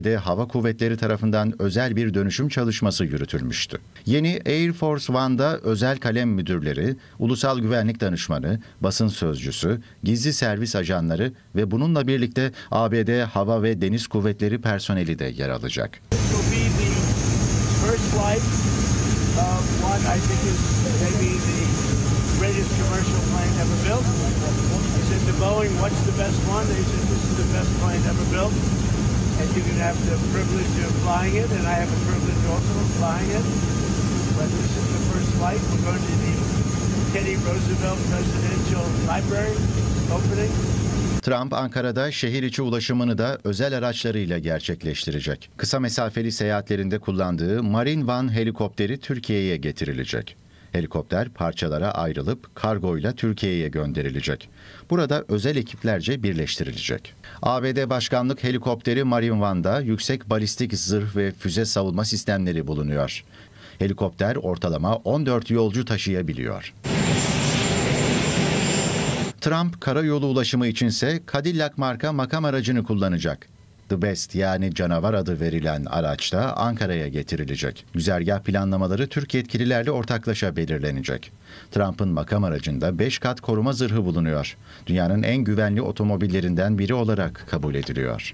Hava Kuvvetleri tarafından özel bir dönüşüm çalışması yürütülmüştü. Yeni Air Force One'da özel kalem müdürleri, ulusal güvenlik danışmanı, basın sözcüsü, gizli servis ajanları ve bununla birlikte ABD Hava ve Deniz Kuvvetleri personeli de yer alacak. And you can have the privilege of flying it, and I have the privilege also of flying it. But this is the first flight. We're going to the Teddy Roosevelt Presidential Library opening. Trump, Ankara'da şehir içi ulaşımını da özel araçlarıyla gerçekleştirecek. Kısa mesafeli seyahatlerinde kullandığı Marine One helikopteri Türkiye'ye getirilecek. Helikopter parçalara ayrılıp kargoyla Türkiye'ye gönderilecek. Burada özel ekiplerce birleştirilecek. ABD Başkanlık Helikopteri Marine One'da yüksek balistik zırh ve füze savunma sistemleri bulunuyor. Helikopter ortalama 14 yolcu taşıyabiliyor. Trump, karayolu ulaşımı içinse Cadillac marka makam aracını kullanacak. The Best yani canavar adı verilen araç da Ankara'ya getirilecek. Güzergah planlamaları Türk yetkililerle ortaklaşa belirlenecek. Trump'ın makam aracında 5 kat koruma zırhı bulunuyor. Dünyanın en güvenli otomobillerinden biri olarak kabul ediliyor.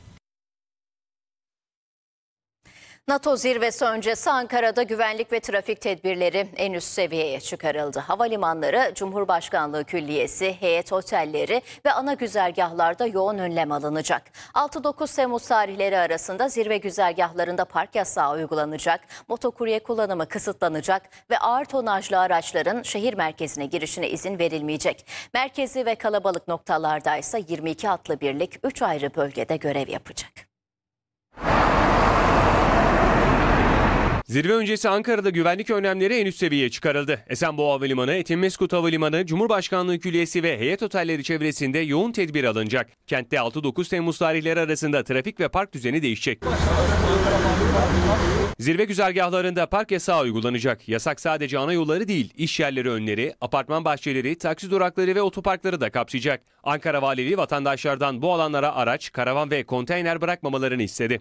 NATO zirvesi öncesi Ankara'da güvenlik ve trafik tedbirleri en üst seviyeye çıkarıldı. Havalimanları, Cumhurbaşkanlığı Külliyesi, heyet otelleri ve ana güzergahlarda yoğun önlem alınacak. 6-9 Temmuz tarihleri arasında zirve güzergahlarında park yasağı uygulanacak, motokurye kullanımı kısıtlanacak ve ağır tonajlı araçların şehir merkezine girişine izin verilmeyecek. Merkezi ve kalabalık noktalarda ise 22 atlı birlik 3 ayrı bölgede görev yapacak. Zirve öncesi Ankara'da güvenlik önlemleri en üst seviyeye çıkarıldı. Esenboğa Havalimanı, Etimesgut Havalimanı, Cumhurbaşkanlığı Külliyesi ve heyet otelleri çevresinde yoğun tedbir alınacak. Kentte 6-9 Temmuz tarihleri arasında trafik ve park düzeni değişecek. Zirve güzergahlarında park yasağı uygulanacak. Yasak sadece ana yolları değil, iş yerleri önleri, apartman bahçeleri, taksi durakları ve otoparkları da kapsayacak. Ankara Valiliği vatandaşlardan bu alanlara araç, karavan ve konteyner bırakmamalarını istedi.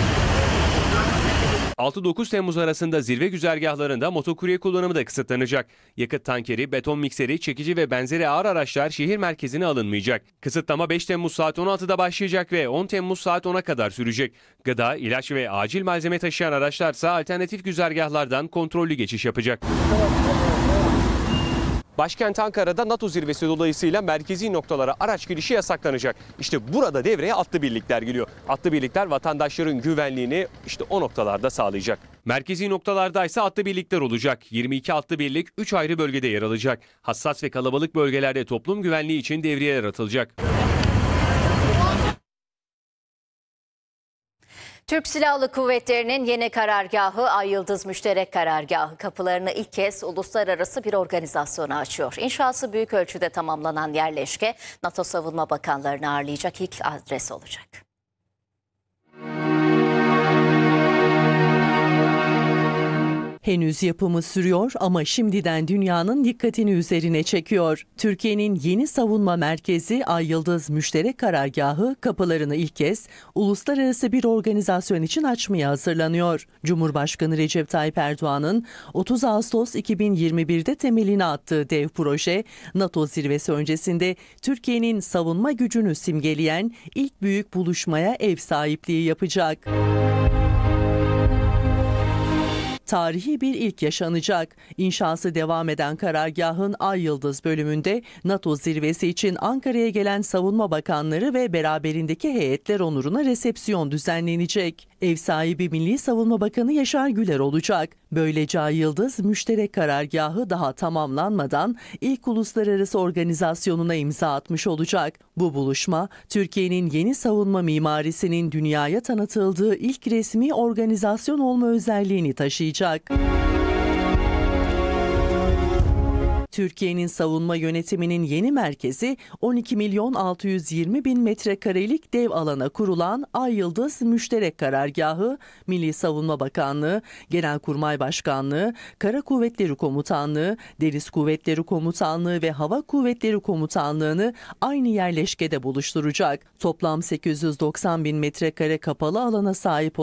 6-9 Temmuz arasında zirve güzergahlarında motokurye kullanımı da kısıtlanacak. Yakıt tankeri, beton mikseri, çekici ve benzeri ağır araçlar şehir merkezine alınmayacak. Kısıtlama 5 Temmuz saat 16'da başlayacak ve 10 Temmuz saat 10'a kadar sürecek. Gıda, ilaç ve acil malzeme taşıyan araçlarsa alternatif güzergahlardan kontrollü geçiş yapacak. Başkent Ankara'da NATO zirvesi dolayısıyla merkezi noktalara araç girişi yasaklanacak. İşte burada devreye atlı birlikler giriyor. Atlı birlikler vatandaşların güvenliğini işte o noktalarda sağlayacak. Merkezi noktalarda ise atlı birlikler olacak. 22 atlı birlik 3 ayrı bölgede yer alacak. Hassas ve kalabalık bölgelerde toplum güvenliği için devriyeler atılacak. Türk Silahlı Kuvvetleri'nin yeni karargahı Ay Yıldız Müşterek Karargahı kapılarını ilk kez uluslararası bir organizasyona açıyor. İnşası büyük ölçüde tamamlanan yerleşke NATO Savunma Bakanlarını ağırlayacak ilk adres olacak. Henüz yapımı sürüyor ama şimdiden dünyanın dikkatini üzerine çekiyor. Türkiye'nin yeni savunma merkezi Ay Yıldız Müşterek Karargahı kapılarını ilk kez uluslararası bir organizasyon için açmaya hazırlanıyor. Cumhurbaşkanı Recep Tayyip Erdoğan'ın 30 Ağustos 2021'de temelini attığı dev proje, NATO zirvesi öncesinde Türkiye'nin savunma gücünü simgeleyen ilk büyük buluşmaya ev sahipliği yapacak. Tarihi bir ilk yaşanacak. İnşası devam eden karargahın Ay Yıldız bölümünde NATO zirvesi için Ankara'ya gelen savunma bakanları ve beraberindeki heyetler onuruna resepsiyon düzenlenecek. Ev sahibi Milli Savunma Bakanı Yaşar Güler olacak. Böylece Ay Yıldız Müşterek Karargahı daha tamamlanmadan ilk uluslararası organizasyonuna imza atmış olacak. Bu buluşma Türkiye'nin yeni savunma mimarisinin dünyaya tanıtıldığı ilk resmi organizasyon olma özelliğini taşıyacak. Türkiye'nin savunma yönetiminin yeni merkezi 12.620.000 metrekarelik dev alana kurulan Ay Yıldız Müşterek Karargahı, Milli Savunma Bakanlığı, Genelkurmay Başkanlığı, Kara Kuvvetleri Komutanlığı, Deniz Kuvvetleri Komutanlığı ve Hava Kuvvetleri Komutanlığı'nı aynı yerleşkede buluşturacak. Toplam 890.000 metrekare kapalı alana sahip